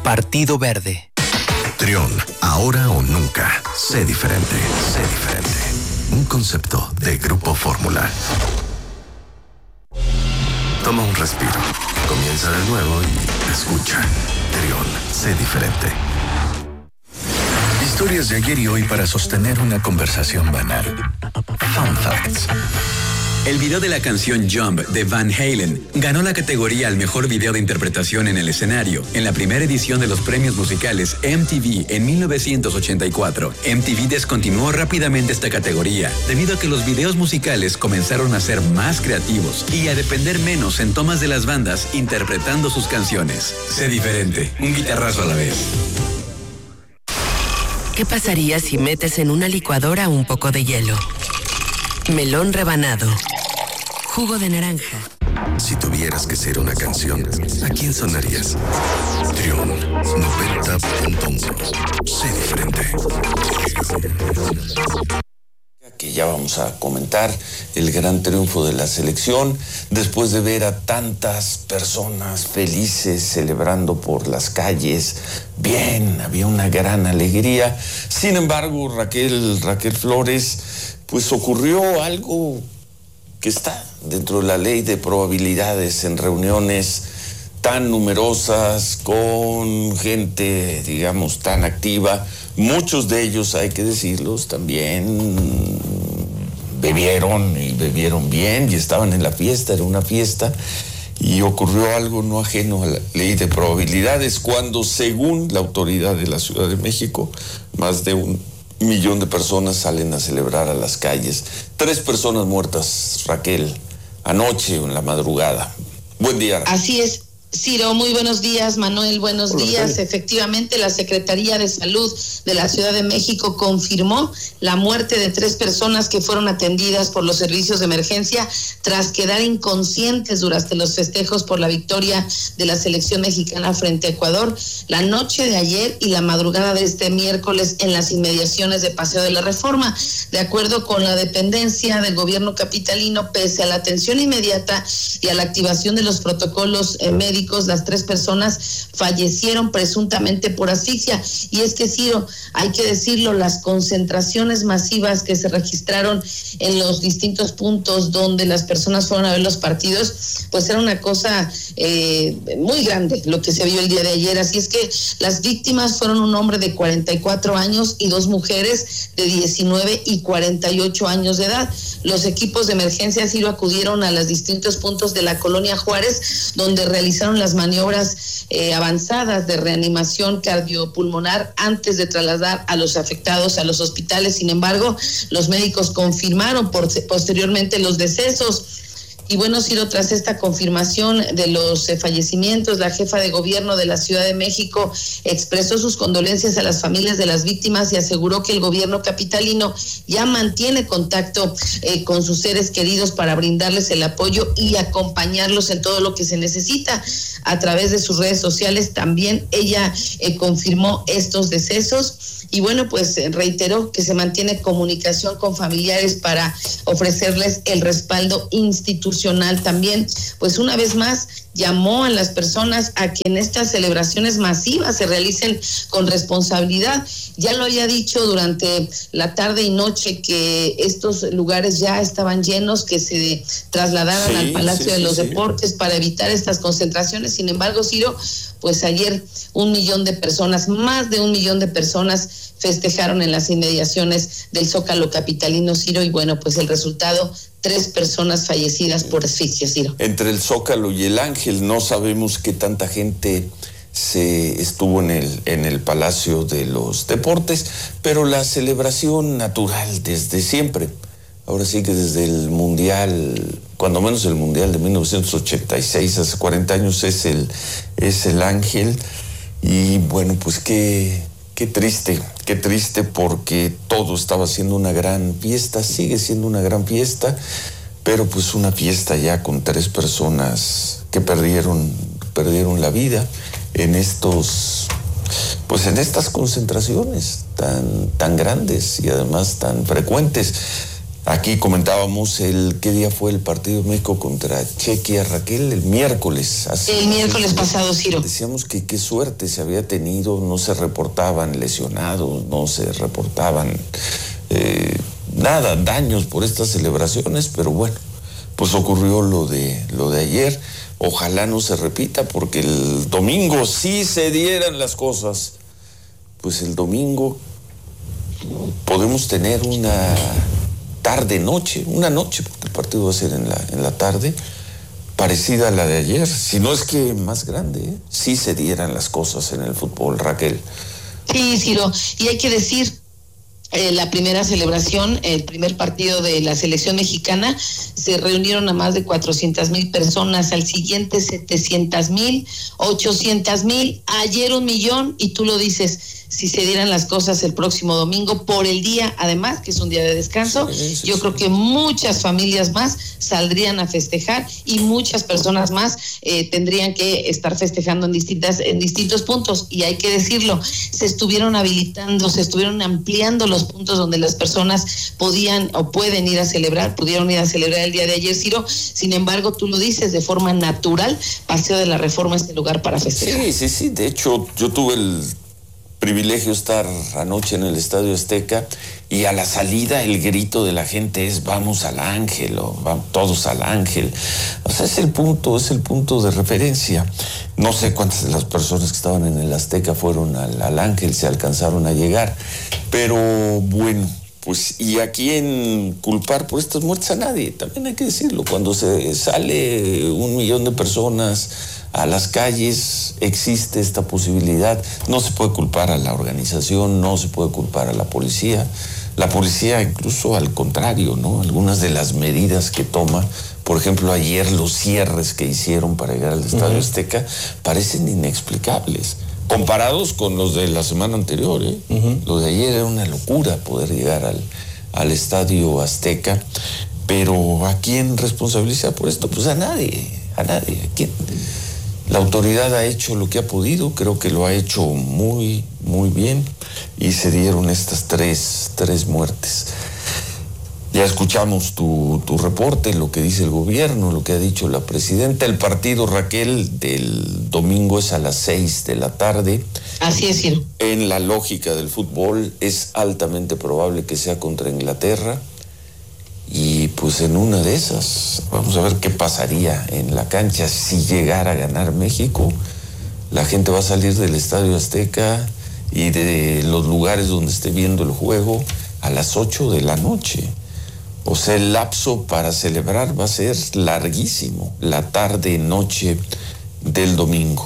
Partido Verde. Trión, ahora o nunca. Sé diferente. Sé diferente. Un concepto de Grupo Fórmula. Toma un respiro. Comienza de nuevo y escucha. Trión, sé diferente. Historias de ayer y hoy para sostener una conversación banal. Fun Facts. El video de la canción Jump de Van Halen ganó la categoría al mejor video de interpretación en el escenario en la primera edición de los premios musicales MTV en 1984. MTV descontinuó rápidamente esta categoría debido a que los videos musicales comenzaron a ser más creativos y a depender menos en tomas de las bandas interpretando sus canciones. Sé diferente, un guitarrazo a la vez. ¿Qué pasaría si metes en una licuadora un poco de hielo? Melón rebanado. Jugo de naranja. Si tuvieras que ser una canción, ¿a quién sonarías? Trión 90.1. Sé diferente. Que ya vamos a comentar el gran triunfo de la selección después de ver a tantas personas felices celebrando por las calles. Bien, había una gran alegría. Sin embargo, Raquel Flores, pues ocurrió algo que está dentro de la ley de probabilidades en reuniones tan numerosas, con gente, digamos, tan activa. Muchos de ellos, hay que decirlos, también bebieron y bebieron bien y estaban en la fiesta, era una fiesta, y ocurrió algo no ajeno a la ley de probabilidades cuando, según la autoridad de la Ciudad de México, más de 1 millón de personas salen a celebrar a las calles. 3 personas muertas, Raquel, anoche o en la madrugada. Buen día, Raquel. Así es, Ciro, muy buenos días. Manuel, buenos días. Raquel. Efectivamente, la Secretaría de Salud de la Ciudad de México confirmó la muerte de 3 personas que fueron atendidas por los servicios de emergencia tras quedar inconscientes durante los festejos por la victoria de la selección mexicana frente a Ecuador la noche de ayer y la madrugada de este miércoles en las inmediaciones de Paseo de la Reforma. De acuerdo con la dependencia del gobierno capitalino, pese a la atención inmediata y a la activación de los protocolos médicos, las 3 personas fallecieron presuntamente por asfixia. Y es que, Ciro, hay que decirlo, las concentraciones masivas que se registraron en los distintos puntos donde las personas fueron a ver los partidos, pues era una cosa muy grande lo que se vio el día de ayer. Así es que las víctimas fueron un hombre de 44 años y 2 mujeres de 19 y 48 años de edad. Los equipos de emergencia, Ciro, acudieron a los distintos puntos de la colonia Juárez, donde realizaron las maniobras avanzadas de reanimación cardiopulmonar antes de trasladar a los afectados a los hospitales. Sin embargo, los médicos confirmaron posteriormente los decesos. Y bueno, Ciro, tras esta confirmación de los fallecimientos, la jefa de gobierno de la Ciudad de México expresó sus condolencias a las familias de las víctimas y aseguró que el gobierno capitalino ya mantiene contacto con sus seres queridos para brindarles el apoyo y acompañarlos en todo lo que se necesita. A través de sus redes sociales también ella confirmó estos decesos. Y bueno, pues reiteró que se mantiene comunicación con familiares para ofrecerles el respaldo institucional. También, pues una vez más, llamó a las personas a que en estas celebraciones masivas se realicen con responsabilidad. Ya lo había dicho durante la tarde y noche que estos lugares ya estaban llenos, que se trasladaran al Palacio de los Deportes para evitar estas concentraciones. Sin embargo, Ciro, pues ayer 1 millón de personas, más de 1 millón de personas festejaron en las inmediaciones del Zócalo capitalino, Ciro, y bueno, pues el resultado, 3 personas fallecidas por asfixia, Ciro. Entre el Zócalo y el Ángel no sabemos qué tanta gente se estuvo en el Palacio de los Deportes, pero la celebración natural desde siempre, ahora sí que desde el Mundial, cuando menos el Mundial de 1986, hace 40 años, es el Ángel. Y bueno, pues qué triste porque todo estaba siendo una gran fiesta, sigue siendo una gran fiesta, pero pues una fiesta ya con 3 personas que perdieron la vida en estas concentraciones tan grandes y además tan frecuentes. Aquí comentábamos ¿qué día fue el partido de México contra Chequia, Raquel? El miércoles. El miércoles pasado, Ciro. Decíamos que qué suerte se había tenido, no se reportaban lesionados, no se reportaban daños por estas celebraciones, pero bueno, pues ocurrió lo de ayer. Ojalá no se repita, porque el domingo sí se dieran las cosas. Pues el domingo podemos tener una noche, porque el partido va a ser en la tarde, parecida a la de ayer, si no es que más grande, si se dieran las cosas en el fútbol, Raquel. Sí, Ciro, y hay que decir, la primera celebración, el primer partido de la selección mexicana, se reunieron a más de 400,000 personas, al siguiente 700,000, 800,000, ayer 1,000,000, y tú lo dices, si se dieran las cosas el próximo domingo, por el día, además, que es un día de descanso, yo creo que muchas familias más saldrían a festejar y muchas personas más tendrían que estar festejando en distintos puntos, y hay que decirlo, se estuvieron habilitando, se estuvieron ampliando los puntos donde las personas podían o pueden ir a celebrar, pudieron ir a celebrar el día de ayer, Ciro. Sin embargo, tú lo dices, de forma natural, Paseo de la Reforma es el lugar para festejar. Sí, de hecho, yo tuve el privilegio estar anoche en el Estadio Azteca, y a la salida el grito de la gente es vamos al Ángel, o vamos todos al Ángel. O sea, es el punto de referencia. No sé cuántas de las personas que estaban en el Azteca fueron al Ángel, se alcanzaron a llegar, pero bueno, pues, y a quién culpar por estas muertes, a nadie, también hay que decirlo. Cuando se sale 1,000,000 de personas a las calles, existe esta posibilidad. No se puede culpar a la organización, no se puede culpar a la policía. La policía, incluso al contrario, ¿no? Algunas de las medidas que toma, por ejemplo, ayer los cierres que hicieron para llegar al Estadio Azteca, parecen inexplicables, comparados con los de la semana anterior, ¿eh? Lo de ayer era una locura poder llegar al Estadio Azteca, pero ¿a quién responsabiliza por esto? Pues a nadie. ¿A quién? La autoridad ha hecho lo que ha podido, creo que lo ha hecho muy, muy bien, y se dieron estas tres muertes. Ya escuchamos tu reporte, lo que dice el gobierno, lo que ha dicho la presidenta. El partido, Raquel, del domingo es a las 6 de la tarde. Así es, Ciro. En la lógica del fútbol es altamente probable que sea contra Inglaterra. Y pues en una de esas, vamos a ver qué pasaría en la cancha si llegara a ganar México. La gente va a salir del Estadio Azteca y de los lugares donde esté viendo el juego a las 8 de la noche. O sea, el lapso para celebrar va a ser larguísimo, la tarde-noche del domingo.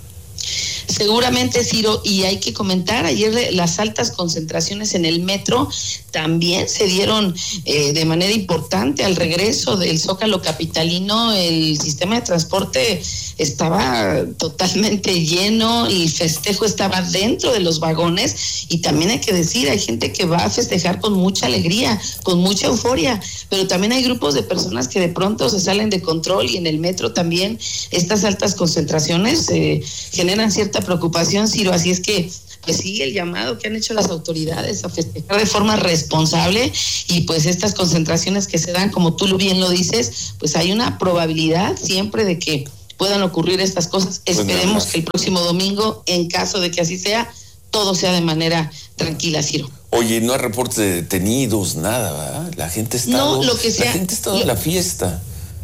Seguramente, Ciro, y hay que comentar, ayer las altas concentraciones en el metro también se dieron de manera importante al regreso del Zócalo capitalino. El sistema de transporte estaba totalmente lleno, el festejo estaba dentro de los vagones, y también hay que decir, hay gente que va a festejar con mucha alegría, con mucha euforia, pero también hay grupos de personas que de pronto se salen de control, y en el metro también estas altas concentraciones generan cierta preocupación, Ciro. Así es que pues sí, el llamado que han hecho las autoridades a festejar de forma responsable, y pues estas concentraciones que se dan, como tú bien lo dices, pues hay una probabilidad siempre de que puedan ocurrir estas cosas. Esperemos que el próximo domingo, en caso de que así sea, todo sea de manera tranquila, Ciro. Oye, no hay reportes de detenidos, nada, ¿verdad? La gente ha estado, la gente ha estado en la fiesta.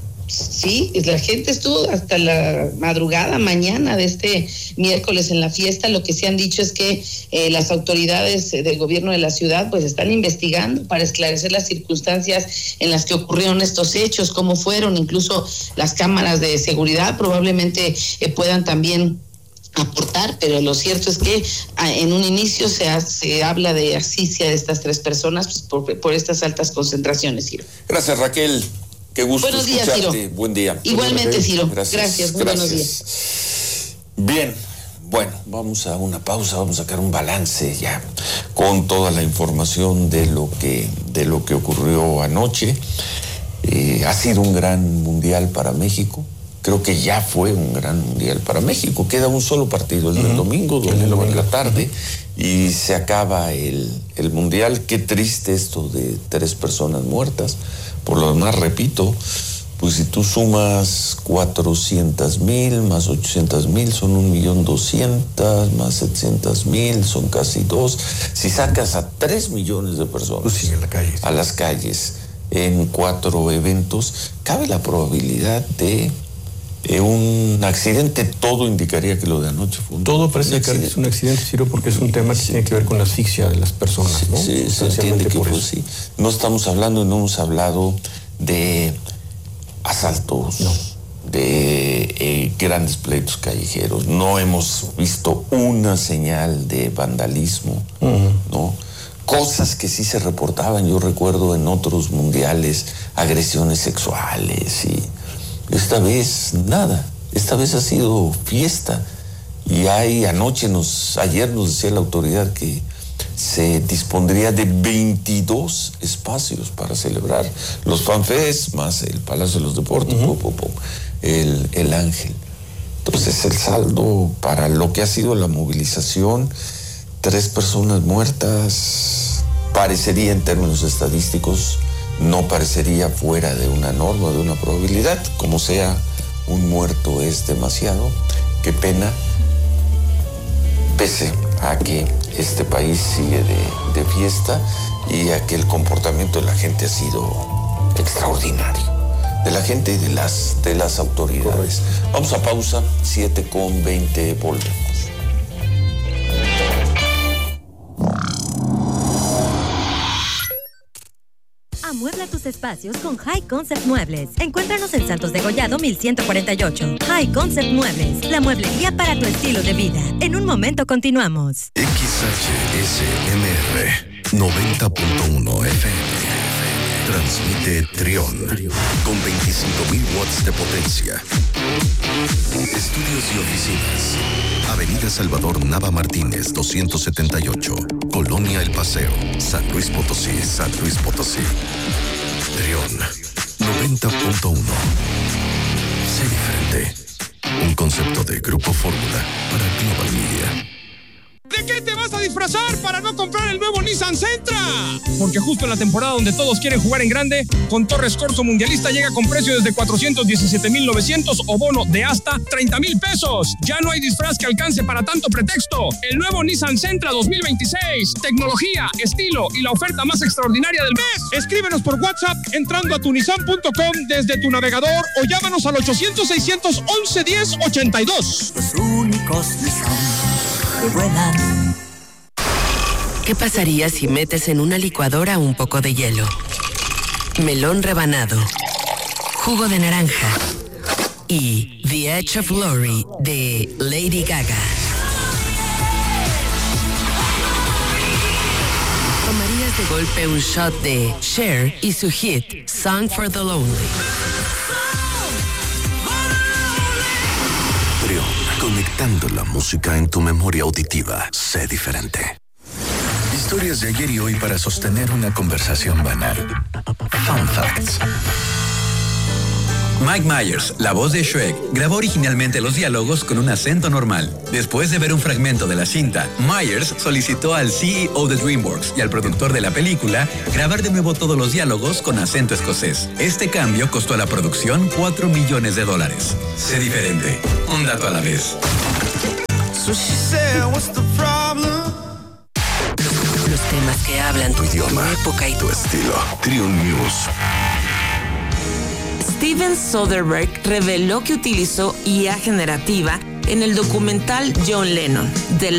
Sí, la gente estuvo hasta la madrugada mañana de este miércoles en la fiesta. Lo que se han dicho es que las autoridades del gobierno de la ciudad pues están investigando para esclarecer las circunstancias en las que ocurrieron estos hechos, cómo fueron, incluso las cámaras de seguridad probablemente puedan también aportar, pero lo cierto es que en un inicio se habla de asfixia de estas tres personas pues, por estas altas concentraciones, Ciro. Gracias, Raquel. Qué gusto buenos días, escucharte. Ciro. Buen día. Igualmente, Ciro. Gracias. Muy buenos días. Bien, bueno, vamos a una pausa, vamos a sacar un balance ya con toda la información de lo que ocurrió anoche. Ha sido un gran mundial para México. creo que ya fue un gran mundial para México. Queda un solo partido, el del domingo en la tarde, y se acaba el mundial. Qué triste esto de 3 personas muertas. Por lo demás, repito, pues si tú sumas 400,000 más 800,000 son 1,200,000, más 700,000 son casi 2. Si sacas a 3 millones de personas pues sí, en la calle, sí, a las calles en 4 eventos, cabe la probabilidad de un accidente. Todo indicaría que lo de anoche fue todo parece que es un accidente, Ciro, porque es un tema que tiene que ver con la asfixia de las personas, ¿no? Sí, se entiende que pues, sí. No estamos hablando y no hemos hablado de asaltos, no, de grandes pleitos callejeros. No hemos visto una señal de vandalismo, ¿no? Cosas que sí se reportaban, yo recuerdo en otros mundiales, agresiones sexuales, y esta vez nada. Esta vez ha sido fiesta. Y ayer nos decía la autoridad que se dispondría de 22 espacios para celebrar los FanFest, más el Palacio de los Deportes, el Ángel. Entonces el saldo para lo que ha sido la movilización, 3 personas muertas, parecería en términos estadísticos, no parecería fuera de una norma, de una probabilidad. Como sea, un muerto es demasiado. Qué pena, pese a que este país sigue de fiesta y a que el comportamiento de la gente ha sido extraordinario. De la gente y de las autoridades. Vamos a pausa, 7:20, volvemos. Amuebla tus espacios con High Concept Muebles. Encuéntranos en Santos Degollado 1148. High Concept Muebles, la mueblería para tu estilo de vida. En un momento continuamos. XHSMR 90.1 FM. Transmite Trión con 25,000 watts de potencia. Estudios y oficinas. Avenida Salvador Nava Martínez, 278. Colonia El Paseo, San Luis Potosí, San Luis Potosí. Trión 90.1. Sé diferente. Un concepto de Grupo Fórmula para Global Media. ¿De qué te vas a disfrazar para no comprar el nuevo Nissan Sentra? Porque justo en la temporada donde todos quieren jugar en grande, con Torres Corso Mundialista llega con precio desde 417,900 o bono de hasta 30,000 pesos. Ya no hay disfraz que alcance para tanto pretexto. El nuevo Nissan Sentra 2026. Tecnología, estilo y la oferta más extraordinaria del mes. Escríbenos por WhatsApp entrando a tunisan.com desde tu navegador o llámanos al 800-611-1082. Los únicos Nissan que vuelan. ¿Qué pasaría si metes en una licuadora un poco de hielo, melón rebanado, jugo de naranja y The Edge of Glory de Lady Gaga? ¿Tomarías de golpe un shot de Cher y su hit Song for the Lonely? Trión, conectando la música en tu memoria auditiva. Sé diferente. Historias de ayer y hoy para sostener una conversación banal. Fun Facts. Mike Myers, la voz de Shrek, grabó originalmente los diálogos con un acento normal. Después de ver un fragmento de la cinta, Myers solicitó al CEO de DreamWorks y al productor de la película grabar de nuevo todos los diálogos con acento escocés. Este cambio costó a la producción $4 millones. Sé diferente, un dato a la vez. Los temas que hablan Tu idioma, tu época y tu estilo. Trión News. Steven Soderbergh reveló que utilizó IA generativa en el documental John Lennon, The